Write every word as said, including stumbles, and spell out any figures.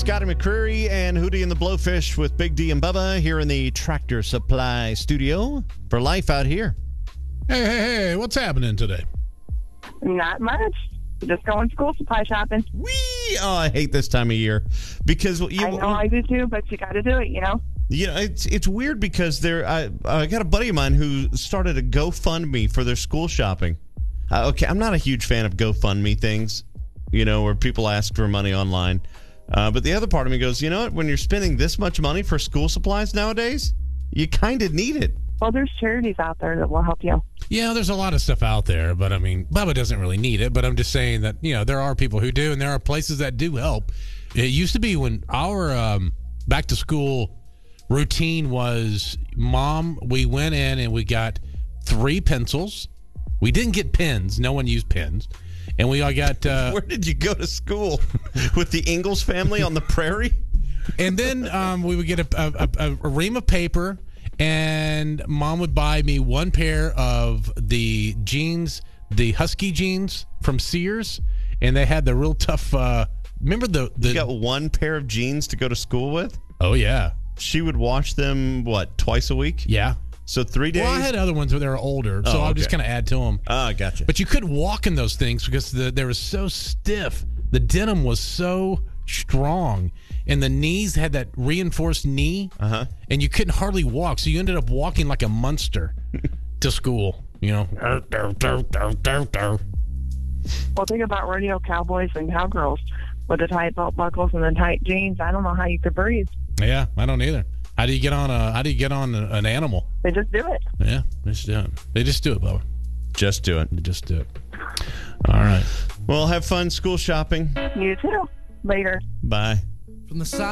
Scotty McCreery and Hootie and the Blowfish with Big D and Bubba here in the Tractor Supply studio for Life Out Here. Hey, hey, hey, what's happening today? Not much. Just going school supply shopping. Whee! Oh, I hate this time of year because you. I know I do too, but you got to do it, you know. You know, it's it's weird because there. I I got a buddy of mine who started a GoFundMe for their school shopping. Uh, okay, I'm not a huge fan of GoFundMe things, you know, where people ask for money online. Uh, but the other part of me goes, you know what? When you're spending this much money for school supplies nowadays, you kind of need it. Well, there's charities out there that will help you. Yeah, there's a lot of stuff out there, but I mean, Bubba doesn't really need it, but I'm just saying that, you know, there are people who do, and there are places that do help. It used to be when our um, back to school routine was, Mom, we went in and we got three pencils. We didn't get pens. No one used pens. And we all got... Uh, Where did you go to school? With the Ingalls family on the prairie? And then um, we would get a, a, a, a ream of paper, and Mom would buy me one pair of the jeans, the Husky jeans from Sears, and they had the real tough... Uh, remember the, the... You got one pair of jeans to go to school with? Oh, yeah. She would wash them, what, twice a week? Yeah. So three days? Well, I had other ones where they were older, so oh, okay. I'll just kind of add to them. Ah, uh, gotcha. But you couldn't walk in those things because the, they were so stiff. The denim was so strong, and the knees had that reinforced knee, uh-huh. and you couldn't hardly walk, so you ended up walking like a monster to school, you know. Well, think about rodeo cowboys and cowgirls with the tight belt buckles and the tight jeans. I don't know how you could breathe. Yeah, I don't either. How do you get on a? How do you get on a, an animal? They just do it. Yeah, they just do it. They just do it, Bubba. Just do it. They just do it. All right. Well, have fun school shopping. You too. Later. Bye. From the side.